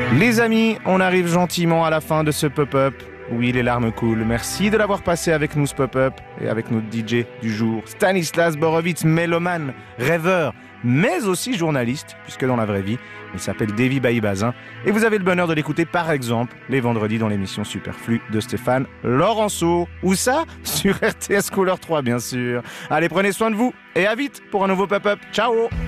Les amis, on arrive gentiment à la fin de ce pop-up. Oui, les larmes coulent. Merci de l'avoir passé avec nous ce pop-up et avec notre DJ du jour, Stanislas Borowitz, mélomane, rêveur, mais aussi journaliste, puisque dans la vraie vie, il s'appelle Davy Bailly-Bazin. Et vous avez le bonheur de l'écouter par exemple les vendredis dans l'émission Superflu de Stéphane Laurenceau. Où ça? Sur RTS Couleur 3 bien sûr. Allez, prenez soin de vous et à vite pour un nouveau pop-up. Ciao!